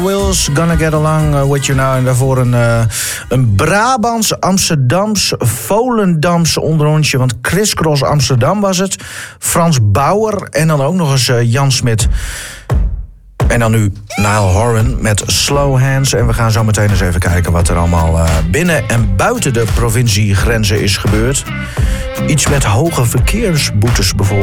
Wills, Gonna Get Along With You Now. En daarvoor een Brabants, Amsterdams, Volendams onderrondje. Want Crisscross Amsterdam was het. Frans Bauer en dan ook nog eens Jan Smit. En dan nu Niall Horan met Slow Hands. En we gaan zo meteen eens even kijken wat er allemaal binnen en buiten de provinciegrenzen is gebeurd. Iets met hoge verkeersboetes bijvoorbeeld.